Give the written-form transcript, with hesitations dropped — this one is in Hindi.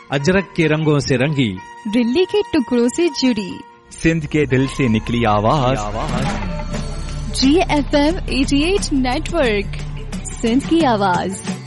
अजरक के रंगों से रंगी, दिल्ली के टुकड़ों से जुड़ी, सिंध के दिल से निकली आवाज। GFM 88 नेटवर्क, सिंध की आवाज।